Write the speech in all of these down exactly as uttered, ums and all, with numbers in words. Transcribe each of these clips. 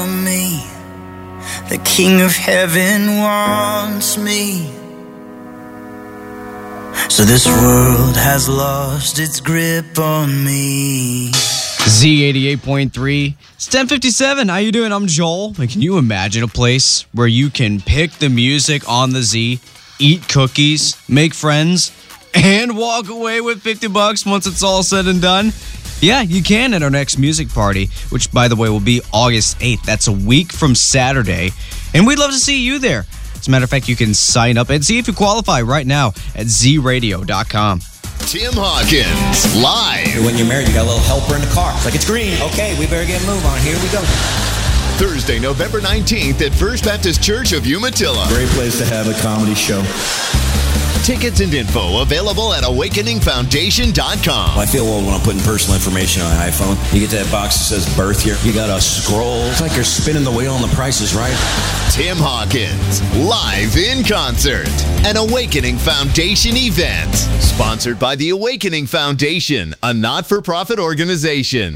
me. The King of Heaven wants me. So this world has lost its grip on me. Z eighty-eight point three. It's ten fifty-seven. How you doing? I'm Joel. And can you imagine a place where you can pick the music on the Z, eat cookies, make friends, and walk away with fifty bucks once it's all said and done? Yeah, you can at our next music party, which, by the way, will be August eighth. That's a week from Saturday. And we'd love to see you there. As a matter of fact, you can sign up and see if you qualify right now at z radio dot com. Tim Hawkins, live. When you're married, you got a little helper in the car. It's like, it's green. Okay, we better get a move on. Here we go. Thursday, November nineteenth at First Baptist Church of Umatilla. Great place to have a comedy show. Tickets and info available at awakening foundation dot com. Well, I feel old when I'm putting personal information on an iPhone. You get that box that says birth here. You got to scroll. It's like you're spinning the wheel and the price is right. Tim Hawkins, live in concert. An Awakening Foundation event. Sponsored by the Awakening Foundation, a not-for-profit organization.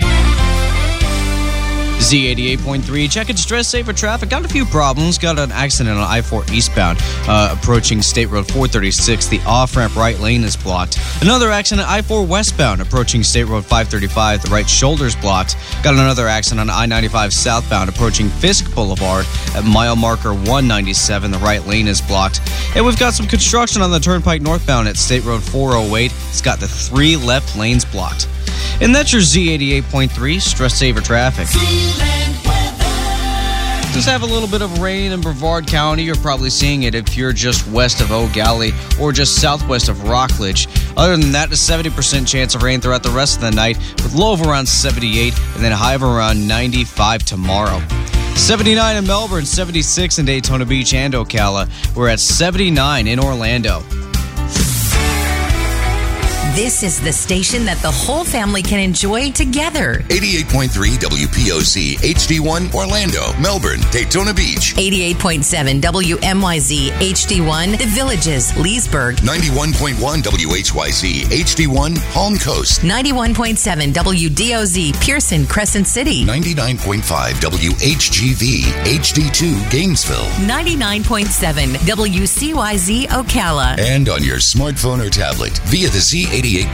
Z eighty-eight point three, checking stress saver traffic. Got a few problems. Got an accident on I four eastbound uh, approaching State Road four thirty-six. The off-ramp right lane is blocked. Another accident I four westbound approaching State Road five thirty-five. The right shoulder is blocked. Got another accident on I ninety-five southbound approaching Fisk Boulevard at mile marker one ninety-seven. The right lane is blocked. And we've got some construction on the turnpike northbound at State Road four oh eight. It's got the three left lanes blocked. And that's your Z eighty-eight point three stress saver traffic. Just have a little bit of rain in Brevard County. You're probably seeing it if you're just west of Eau Gallie or just southwest of Rockledge. Other than that, a seventy percent chance of rain throughout the rest of the night with low of around seventy-eight and then a high of around ninety-five tomorrow. seventy-nine in Melbourne, seventy-six in Daytona Beach and Ocala. We're at seventy-nine in Orlando. This is the station that the whole family can enjoy together. eighty-eight point three W P O Z H D one Orlando, Melbourne, Daytona Beach. eighty-eight point seven W M Y Z H D one The Villages, Leesburg. ninety-one point one W H Y Z H D one Palm Coast. ninety-one point seven W D O Z Pearson, Crescent City. ninety-nine point five W H G V H D two Gainesville. ninety-nine point seven W C Y Z Ocala. And on your smartphone or tablet via the Z eighty-eight